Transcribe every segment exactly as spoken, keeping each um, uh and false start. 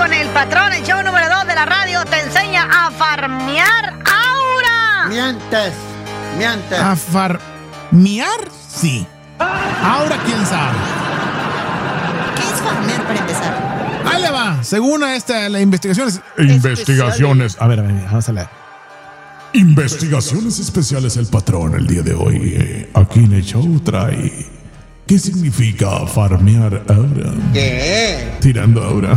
con el patrón. El show número dos de la radio te enseña a farmear aura. Mientes, mientes. ¿A farmear? Sí. Ahora, ¿quién sabe? ¿Qué es farmear para empezar? Ahí le va. Según esta, las investigaciones. Investigaciones. A ver, a ver, vamos a leer. Investigaciones especiales el patrón el día de hoy. Aquí en el show trae. ¿Qué significa farmear aura? ¿Qué? Tirando aura.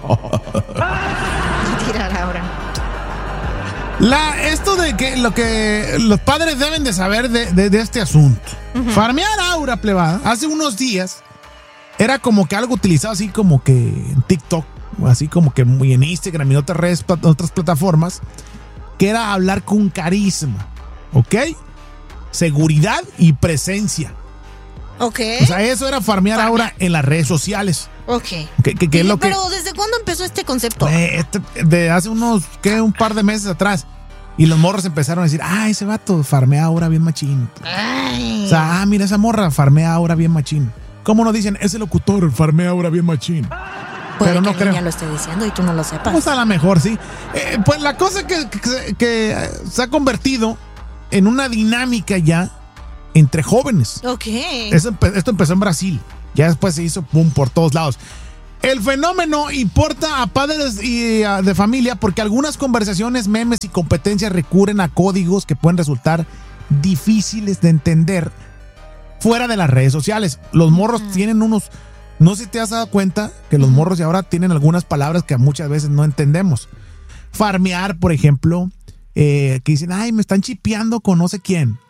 Tirar aura. La, esto de que lo que los padres deben de saber de, de, de este asunto. Uh-huh. Farmear aura, plebada, hace unos días era como que algo utilizado así como que en TikTok, así como que muy en Instagram y otras redes, otras plataformas, que era hablar con carisma, ¿ok? Seguridad y presencia. Ok. O sea, eso era farmear aura en las redes sociales. Ok. Que, que, que es lo que, pero ¿desde cuándo empezó este concepto? Eh, este, de hace unos, ¿qué? Un par de meses atrás. Y los morros empezaron a decir, ah, ese vato farmea aura bien machín. Ay. O sea, ah, mira, esa morra farmea aura bien machín. ¿Cómo no dicen, ese locutor farmea aura bien machín? Puede Pero no que creo. Ya lo esté diciendo y tú no lo sepas. Pues a lo mejor sí. Eh, pues la cosa que, que, que se ha convertido en una dinámica ya entre jóvenes. Ok. Eso, esto empezó en Brasil. Ya después se hizo boom por todos lados. El fenómeno importa a padres y uh, de familia porque algunas conversaciones, memes y competencias recurren a códigos que pueden resultar difíciles de entender fuera de las redes sociales. Los morros mm. tienen unos... No sé si te has dado cuenta que los morros de ahora tienen algunas palabras que muchas veces no entendemos. Farmear, por ejemplo, eh, que dicen, ay, me están chipeando con no sé quién.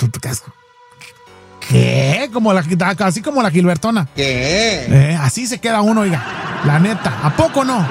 ¿Qué? Como la, así como la Gilbertona. ¿Qué? Eh, así se queda uno, oiga. La neta. ¿A poco no?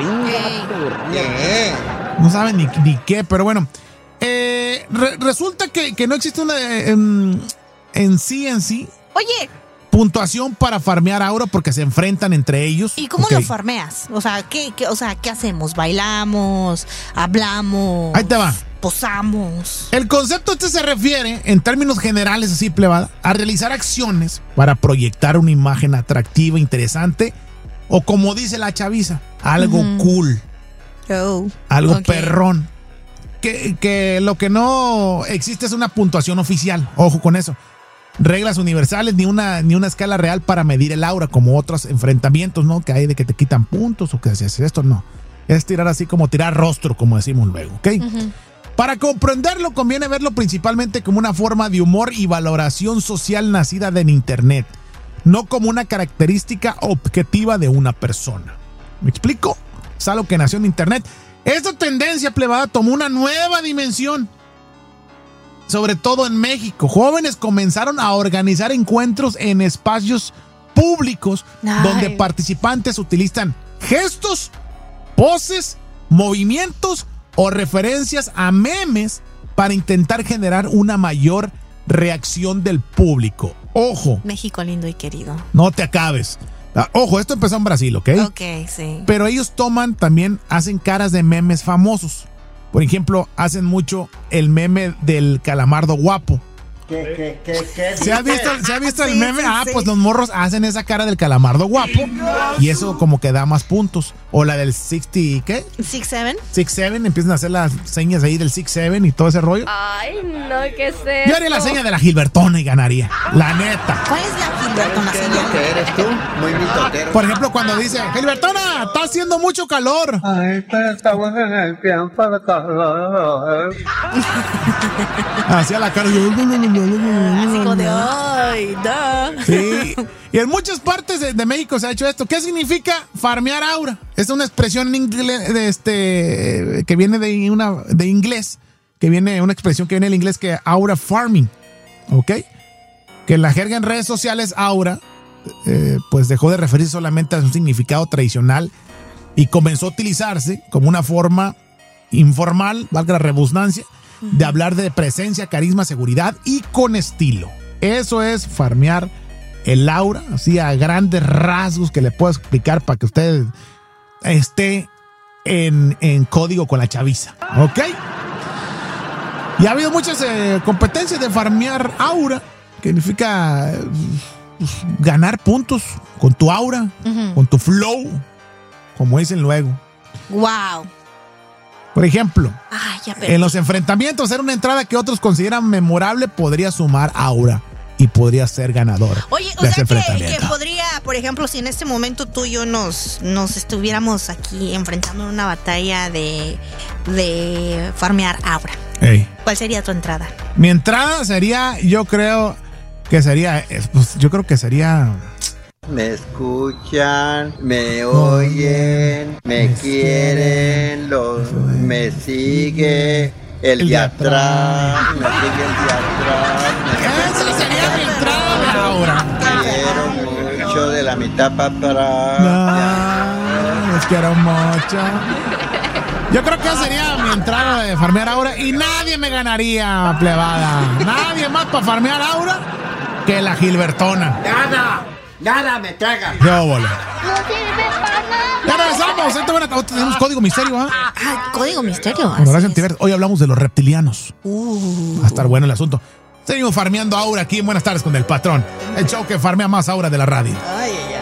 ¿Qué? No saben ni, ni qué, pero bueno. Eh, re, resulta que, que no existe una en, en sí, en sí. Oye. Puntuación para farmear aura porque se enfrentan entre ellos. ¿Y cómo okay. lo farmeas? O sea, ¿qué, qué, o sea, ¿qué hacemos? ¿Bailamos? ¿Hablamos? Ahí te va. ¿Posamos? El concepto este se refiere, en términos generales así, plebada, a realizar acciones para proyectar una imagen atractiva, interesante, o como dice la chaviza, algo uh-huh. cool. Oh, algo okay. perrón. Que, que lo que no existe es una puntuación oficial. Ojo con eso. Reglas universales, ni una, ni una escala real para medir el aura, como otros enfrentamientos, ¿no? Que hay de que te quitan puntos o que haces esto, no. Es tirar así como tirar rostro, como decimos luego, ¿ok? Uh-huh. Para comprenderlo, conviene verlo principalmente como una forma de humor y valoración social nacida en Internet, no como una característica objetiva de una persona. ¿Me explico? Es algo que nació en Internet. Esta tendencia, plebada, tomó una nueva dimensión. Sobre todo en México, jóvenes comenzaron a organizar encuentros en espacios públicos Ay. donde participantes utilizan gestos, poses, movimientos o referencias a memes para intentar generar una mayor reacción del público. Ojo. México lindo y querido. No te acabes. Ojo, esto empezó en Brasil, ¿ok? Ok, sí. Pero ellos toman también, hacen caras de memes famosos. Por ejemplo, hacen mucho el meme del calamardo guapo. ¿Qué, qué, qué, qué? ¿Se ha visto, ¿se ha visto sí, el meme? Sí, ah, sí. pues los morros hacen esa cara del calamardo guapo y eso como que da más puntos. O la del sesenta, ¿qué? ¿Six Seven? Six Seven, empiezan a hacer las señas ahí del Six Seven y todo ese rollo. Ay, no, ¿qué es eso? Yo haría la seña de la Gilbertona y ganaría. La neta. ¿Cuál es la Gilbertona ¿Qué señal? que eres tú? Muy mitotero. Por ejemplo, cuando dice, Gilbertona, está haciendo mucho calor. Ay, pero estamos en el tiempo de calor. Hacía la cara. Así como de, ay, no. Sí. Y en muchas partes de, de México se ha hecho esto. ¿Qué significa farmear aura? Es una expresión en inglés, de este, que viene de, una, de inglés, que viene, una expresión que viene del inglés que aura farming, ¿ok? Que en la jerga en redes sociales aura, eh, pues dejó de referirse solamente a un significado tradicional y comenzó a utilizarse como una forma informal, valga la redundancia, de hablar de presencia, carisma, seguridad y con estilo. Eso es farmear el aura, así a grandes rasgos que le puedo explicar para que usted esté en, en código con la chaviza, ¿ok? Y ha habido muchas eh, competencias de farmear aura, que significa eh, ganar puntos con tu aura, uh-huh. con tu flow, como dicen luego. Wow. Por ejemplo, Ay, ya perdí. en los enfrentamientos, hacer una entrada que otros consideran memorable podría sumar aura y podría ser ganador. Oye, o de ese sea que, enfrentamiento. que podría, por ejemplo, si en este momento tú y yo nos, nos estuviéramos aquí enfrentando en una batalla de, de farmear aura, Ey. ¿cuál sería tu entrada? Mi entrada sería, yo creo que sería, eh, pues, yo creo que sería... Me escuchan, me oyen, me me quieren, los, me sigue el, El de de atrás, me sigue el de atrás, Esa sería mi entrada de aura. me quiero mucho de la mitad para atrás. No, les quiero mucho. Yo creo que esa sería mi entrada de farmear aura y nadie me ganaría, plebada. Nadie más para farmear aura que la Gilbertona. Nada, nada me traga. ¡Qué óvole! Ya regresamos. Ahorita van a- tenemos código misterio, ¿ah? Ah, código misterio. Con así Horacio es. Antiveros. Hoy hablamos de los reptilianos. Uh. Va a estar bueno el asunto. Seguimos farmeando aura aquí. Buenas tardes con el patrón. El show que farmea más aura de la radio. Ay, ay,